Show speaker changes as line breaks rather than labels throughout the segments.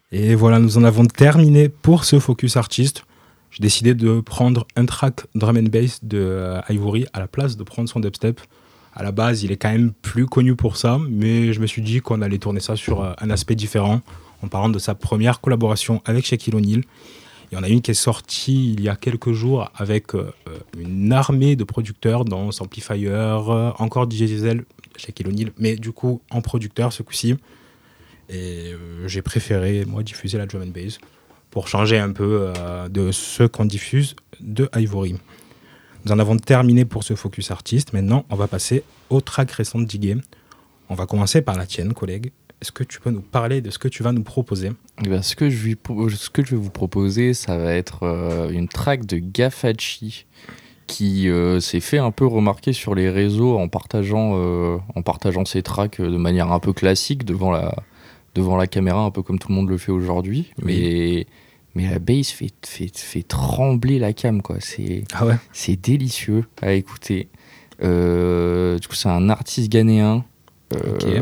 Et voilà, nous en avons terminé pour ce Focus Artist. J'ai décidé de prendre un track drum and bass de Ivory à la place de prendre son dubstep. À la base, il est quand même plus connu pour ça, mais je me suis dit qu'on allait tourner ça sur un aspect différent, en parlant de sa première collaboration avec Shaquille O'Neal. Il y en a une qui est sortie il y a quelques jours avec une armée de producteurs dans Samplifier, encore DJ Diesel, Shaquille O'Neal, mais du coup en producteur ce coup-ci. Et j'ai préféré, moi, diffuser la drum and bass pour changer un peu de ce qu'on diffuse de Ivory. Nous en avons terminé pour ce Focus Artist. Maintenant, on va passer aux tracks récentes d'Iggy. On va commencer par la tienne, collègue. Est-ce que tu peux nous parler de ce que tu vas nous proposer ?
Eh ben, ce que je vais vous proposer, ça va être une track de Gafachi qui s'est fait un peu remarquer sur les réseaux en partageant ses tracks de manière un peu classique devant la caméra, un peu comme tout le monde le fait aujourd'hui.
Oui.
Mais la bass fait trembler la cam, quoi. C'est délicieux à écouter. Du coup, c'est un artiste ghanéen.
Ok.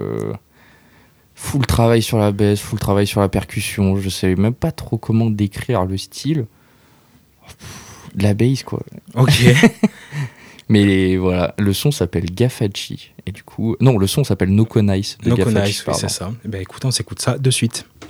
Full travail sur la bass, full travail sur la percussion. Je sais même pas trop comment décrire le style. De la bass, quoi.
Ok.
Mais voilà, le son s'appelle Gafachi. Et du coup, non, le son s'appelle Noko Nice de
Noko
Gafachi.
Nice, oui, c'est ça. Eh ben, écoute, on s'écoute ça de suite.